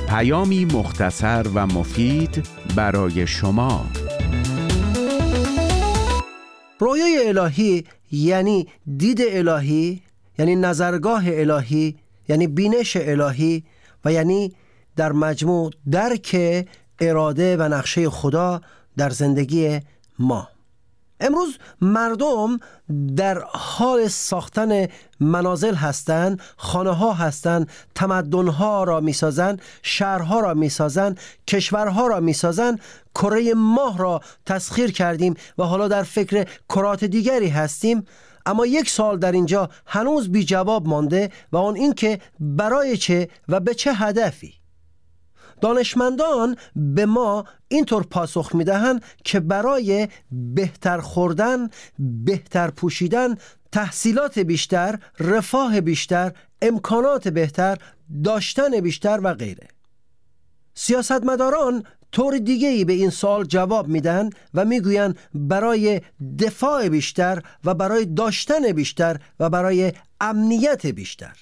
پیامی مختصر و مفید برای شما. رویای الهی یعنی دید الهی، یعنی نظرگاه الهی، یعنی بینش الهی و یعنی در مجموع درک اراده و نقشه خدا در زندگی ما. امروز مردم در حال ساختن منازل هستند، خانه ها هستند، تمدن ها را می سازند، شهرها را می سازند، کشورها را می سازند. کره ماه را تسخیر کردیم و حالا در فکر کرات دیگری هستیم. اما یک سوال در اینجا هنوز بی جواب مانده و آن این که برای چه و به چه هدفی؟ دانشمندان به ما اینطور پاسخ میدهند که برای بهتر خوردن، بهتر پوشیدن، تحصیلات بیشتر، رفاه بیشتر، امکانات بهتر، داشتن بیشتر و غیره. سیاستمداران طور دیگه‌ای به این سوال جواب میدن و میگویند برای دفاع بیشتر و برای داشتن بیشتر و برای امنیت بیشتر.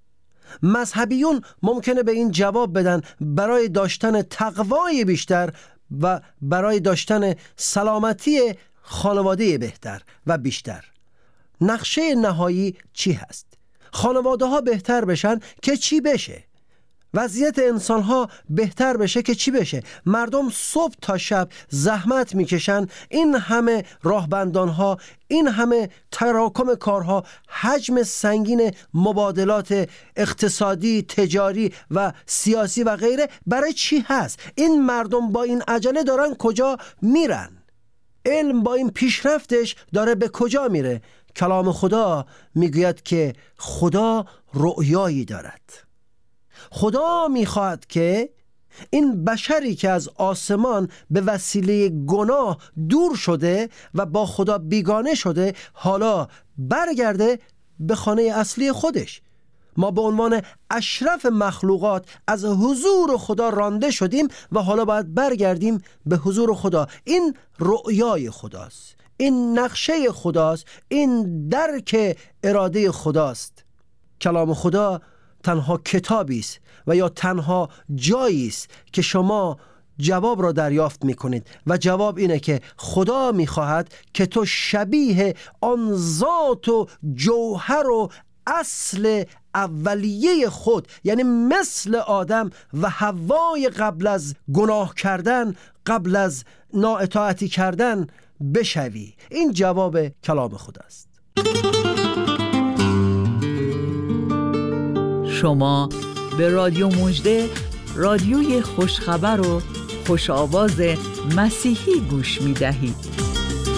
مذهبیون ممکنه به این جواب بدن برای داشتن تقوای بیشتر و برای داشتن سلامتی خانواده بهتر و بیشتر. نقشه نهایی چی هست؟ خانواده ها بهتر بشن که چی بشه؟ وضعیت انسان ها بهتر بشه که چی بشه؟ مردم صبح تا شب زحمت میکشن، این همه راهبندان ها، این همه تراکم کارها، حجم سنگین مبادلات اقتصادی، تجاری و سیاسی و غیره برای چی هست؟ این مردم با این عجله دارن کجا میرن؟ علم با این پیشرفتش داره به کجا میره؟ کلام خدا میگوید که خدا رؤیایی دارد. خدا میخواهد که این بشری که از آسمان به وسیله گناه دور شده و با خدا بیگانه شده حالا برگرده به خانه اصلی خودش. ما به عنوان اشرف مخلوقات از حضور خدا رانده شدیم و حالا باید برگردیم به حضور خدا. این رؤیای خداست، این نقشه خداست، این درک اراده خداست. کلام خدا تنها کتابی است و یا تنها جایی است که شما جواب را دریافت می‌کنید و جواب اینه که خدا می‌خواهد که تو شبیه آن ذات و جوهر و اصل اولیه خود، یعنی مثل آدم و حوای قبل از گناه کردن، قبل از نااطاعتی کردن بشوی. این جواب کلام خداست. شما به رادیو مژده، رادیوی خوشخبر و خوش آواز مسیحی گوش می دهید.